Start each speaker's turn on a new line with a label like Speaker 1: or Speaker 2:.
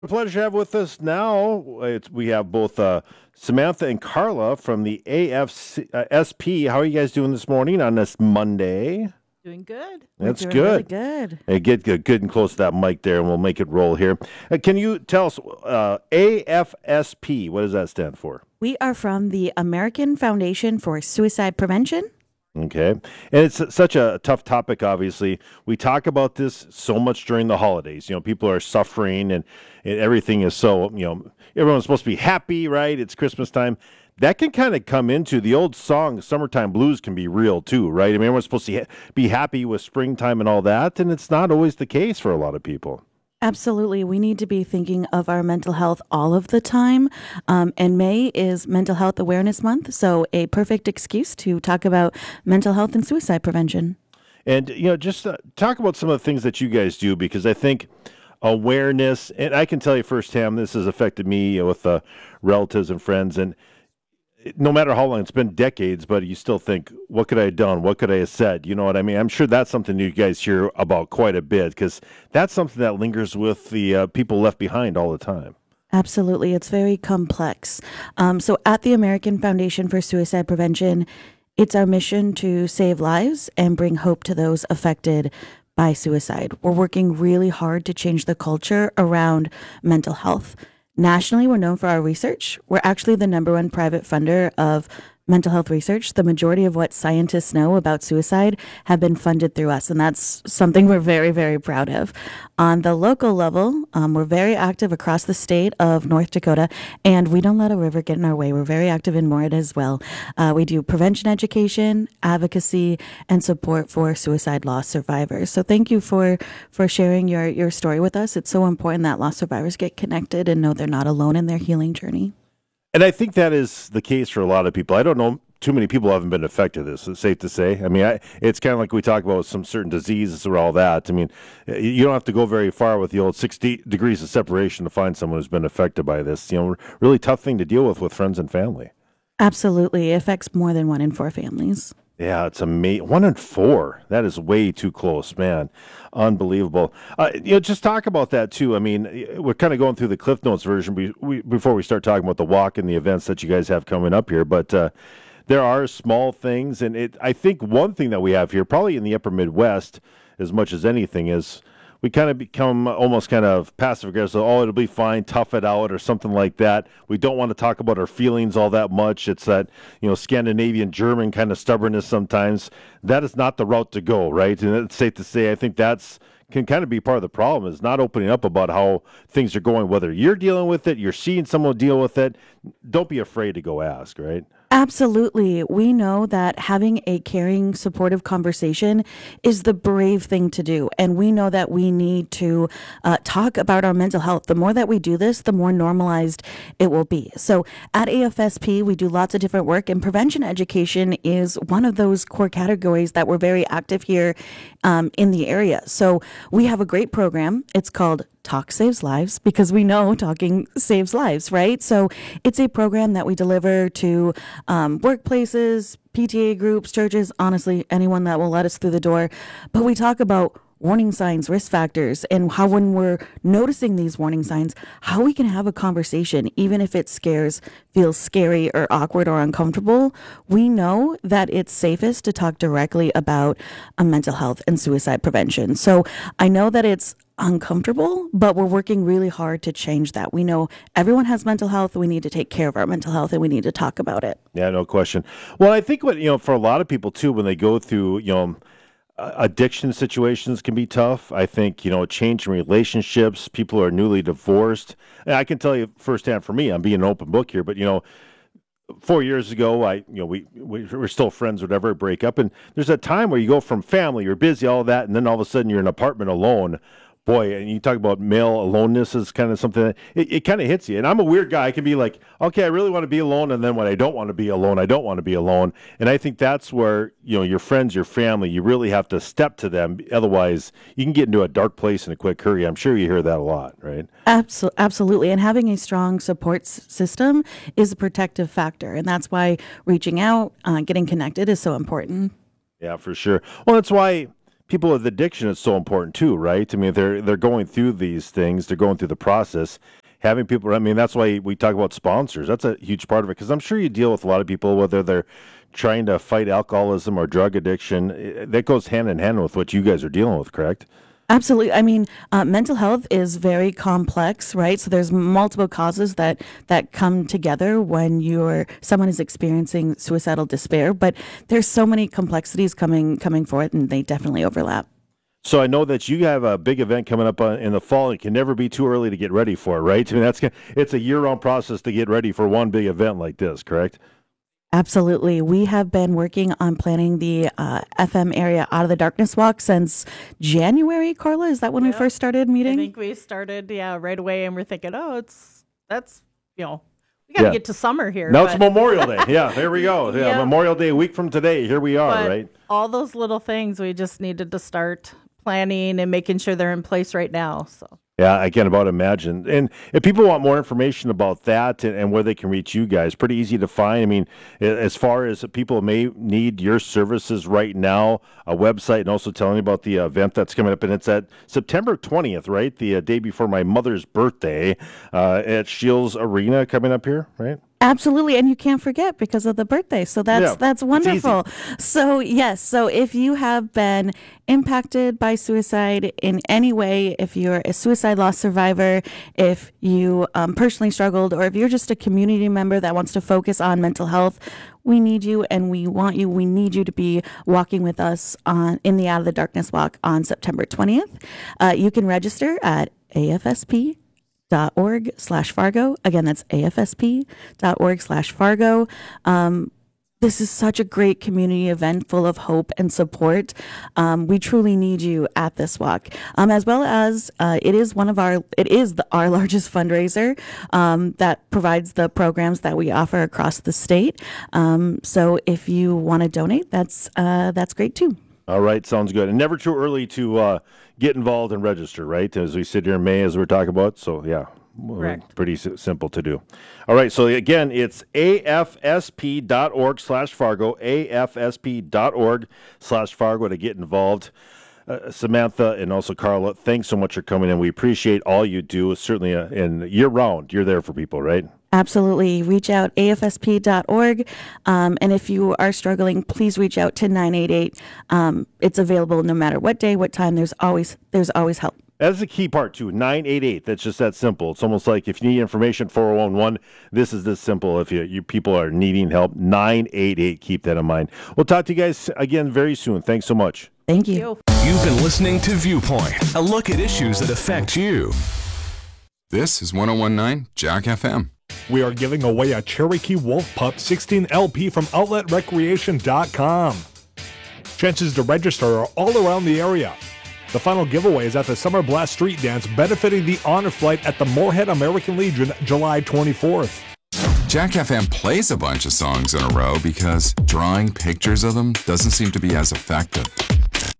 Speaker 1: A pleasure to have with us now. We have both Samantha and Carla from the AFSP. How are you guys doing this morning on this Monday?
Speaker 2: Doing good.
Speaker 3: We're
Speaker 1: That's
Speaker 3: doing really
Speaker 1: good.
Speaker 3: good.
Speaker 1: Hey, get good and close to that mic there, and we'll make it roll here. Can you tell us AFSP? What does that stand for?
Speaker 3: We are from the American Foundation for Suicide Prevention.
Speaker 1: Okay. And it's such a tough topic, obviously. We talk about this so much during the holidays. People are suffering and everything is so, everyone's supposed to be happy, right? It's Christmas time. That can kind of come into the old song, Summertime Blues can be real too, right? I mean, everyone's supposed to be happy with springtime and all that, and it's not always the case for a lot of people.
Speaker 3: Absolutely. We need to be thinking of our mental health all of the time. And May is Mental Health Awareness Month. So, a perfect excuse to talk about mental health and suicide prevention.
Speaker 1: And, just talk about some of the things that you guys do because I think awareness, and I can tell you firsthand, this has affected me with relatives and friends. And no matter how long it's been decades, but you still think, what could I have done? What could I have said? You know what I mean? I'm sure that's something you guys hear about quite a bit because that's something that lingers with the people left behind all the time.
Speaker 3: Absolutely. It's very complex. So, at the American Foundation for Suicide Prevention, it's our mission to save lives and bring hope to those affected by suicide. We're working really hard to change the culture around mental health. Nationally, we're known for our research. We're actually the number one private funder of mental health research. The majority of what scientists know about suicide have been funded through us, and that's something we're very, very proud of. On the local level, we're very active across the state of North Dakota, and we don't let a river get in our way. We're very active in Moorhead as well. We do prevention education, advocacy, and support for suicide loss survivors. So thank you for sharing your story with us. It's so important that loss survivors get connected and know they're not alone in their healing journey.
Speaker 1: And I think that is the case for a lot of people. I don't know too many people haven't been affected this. It's safe to say. I mean, it's kind of like we talk about some certain diseases or all that. I mean, you don't have to go very far with the old 60 degrees of separation to find someone who's been affected by this. Really tough thing to deal with friends and family.
Speaker 3: Absolutely. It affects more than 1 in 4 families.
Speaker 1: Yeah, it's amazing. 1 in 4. That is way too close, man. Unbelievable. Just talk about that too. I mean, we're kind of going through the Cliff Notes version before we start talking about the walk and the events that you guys have coming up here. But there are small things, and I think one thing that we have here, probably in the Upper Midwest, as much as anything, is we kind of become almost kind of passive aggressive. Oh, it'll be fine, tough it out, or something like that. We don't want to talk about our feelings all that much. It's that Scandinavian German kind of stubbornness sometimes. That is not the route to go, right? And it's safe to say, I think that's can kind of be part of the problem is not opening up about how things are going, whether you're dealing with it, you're seeing someone deal with it. Don't be afraid to go ask, right?
Speaker 3: Absolutely. We know that having a caring, supportive conversation is the brave thing to do. And we know that we need to talk about our mental health. The more that we do this, the more normalized it will be. So at AFSP, we do lots of different work, and prevention education is one of those core categories that we're very active here in the area. So we have a great program. It's called Talk Saves Lives because we know talking saves lives, right? So it's a program that we deliver to workplaces, PTA groups, churches, honestly, anyone that will let us through the door. But we talk about warning signs, risk factors, and how when we're noticing these warning signs, how we can have a conversation, even if it feels scary or awkward or uncomfortable. We know that it's safest to talk directly about mental health and suicide prevention. So I know that it's uncomfortable, but we're working really hard to change that. We know everyone has mental health. We need to take care of our mental health and we need to talk about it.
Speaker 1: Yeah, no question. Well, I think for a lot of people too, when they go through, addiction situations can be tough. I think, change in relationships, people are newly divorced. And I can tell you firsthand for me, I'm being an open book here, but 4 years ago, we're still friends, whatever, break up. And there's a time where you go from family, you're busy, all that, and then all of a sudden you're in an apartment alone. Boy, and you talk about male aloneness is kind of something that it kind of hits you. And I'm a weird guy. I can be like, okay, I really want to be alone. And then when I don't want to be alone, I don't want to be alone. And I think that's where, your friends, your family, you really have to step to them. Otherwise, you can get into a dark place in a quick hurry. I'm sure you hear that a lot, right?
Speaker 3: Absolutely. And having a strong support system is a protective factor. And that's why reaching out, getting connected is so important.
Speaker 1: Yeah, for sure. Well, that's why people with addiction is so important too, right? I mean, they're going through these things, they're going through the process. Having people, I mean, that's why we talk about sponsors. That's a huge part of it, because I'm sure you deal with a lot of people, whether they're trying to fight alcoholism or drug addiction. That goes hand in hand with what you guys are dealing with, correct?
Speaker 3: Absolutely. I mean, mental health is very complex, right? So there's multiple causes that come together when someone is experiencing suicidal despair. But there's so many complexities coming forth, and they definitely overlap.
Speaker 1: So I know that you have a big event coming up in the fall. It can never be too early to get ready for it, right? I mean, it's a year-round process to get ready for one big event like this, correct?
Speaker 3: Absolutely. We have been working on planning the FM area Out of the Darkness Walk since January, Carla. Is that when we first started meeting?
Speaker 2: I think we started, right away, and we're thinking, that's we got to get to summer here.
Speaker 1: Now it's Memorial Day. Yeah, there we go. Yeah, Memorial Day, a week from today. Here we are, right?
Speaker 2: All those little things we just needed to start planning and making sure they're in place right now. So.
Speaker 1: Yeah, I can about imagine. And if people want more information about that and where they can reach you guys, pretty easy to find. I mean, as far as people may need your services right now, a website, and also telling you about the event that's coming up. And it's at September 20th, right? The day before my mother's birthday at Shields Arena coming up here, right?
Speaker 3: Absolutely, and you can't forget because of the birthday. So that's wonderful. So yes, so if you have been impacted by suicide in any way, if you're a suicide loss survivor, if you personally struggled, or if you're just a community member that wants to focus on mental health, we need you and we want you. We need you to be walking with us in the Out of the Darkness Walk on September 20th. You can register at afsp.org/Fargo. Again, that's afsp.org/Fargo. This is such a great community event full of hope and support. We truly need you at this walk, as well as it is our largest fundraiser that provides the programs that we offer across the state. So if you want to donate, that's great too.
Speaker 1: All right, sounds good. And never too early to get involved and register, right? As we sit here in May, as we're talking about. So, yeah,
Speaker 2: correct.
Speaker 1: Pretty simple to do. All right, so again, it's afsp.org/Fargo, afsp.org/Fargo to get involved. Samantha and also Carla, thanks so much for coming in. We appreciate all you do. Certainly, in year-round, you're there for people, right?
Speaker 3: Absolutely. Reach out, afsp.org. And if you are struggling, please reach out to 988. It's available no matter what day, what time. There's always help.
Speaker 1: That's the key part, too. 988. That's just that simple. It's almost like if you need information, 4011. This is this simple. If you people are needing help, 988. Keep that in mind. We'll talk to you guys again very soon. Thanks so much.
Speaker 3: Thank you.
Speaker 4: You've been listening to Viewpoint, a look at issues that affect you.
Speaker 5: This is 101.9 Jack FM.
Speaker 6: We are giving away a Cherokee Wolf Pup 16 LP from OutletRecreation.com. Chances to register are all around the area. The final giveaway is at the Summer Blast Street Dance benefiting the Honor Flight at the Moorhead American Legion, July 24th.
Speaker 5: Jack FM plays a bunch of songs in a row because drawing pictures of them doesn't seem to be as effective.